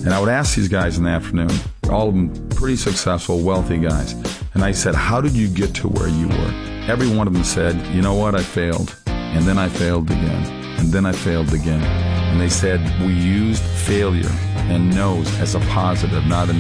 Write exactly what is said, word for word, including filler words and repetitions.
And I would ask these guys in the afternoon, all of them pretty successful, wealthy guys. And I said, how did you get to where you were? Every one of them said, you know what, I failed. And then I failed again. And then I failed again. And they said, we used failure and no's as a positive, not a